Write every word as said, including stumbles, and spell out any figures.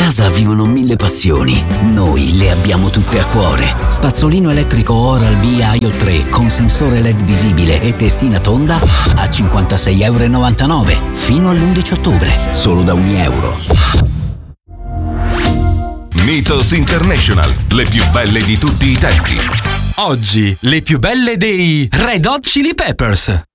casa vivono mille passioni. Noi le abbiamo tutte a cuore. Spazzolino elettrico Oral-B I O tre con sensore L E D visibile e testina tonda a cinquantasei virgola novantanove euro fino all'undici ottobre, solo da un euro. Mythos International, le più belle di tutti i tempi. Oggi le più belle dei Red Hot Chili Peppers.